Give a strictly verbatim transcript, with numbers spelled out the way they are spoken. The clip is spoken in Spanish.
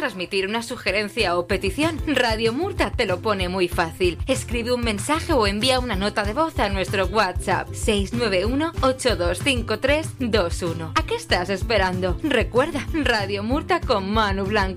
transmitir una sugerencia o petición, Radio Murta te lo pone muy fácil. Escribe un mensaje o envía una nota de voz a nuestro WhatsApp seis nueve uno, ocho dos cinco tres dos uno. ¿A qué estás esperando? Recuerda, Radio Murta con Manu Blanco.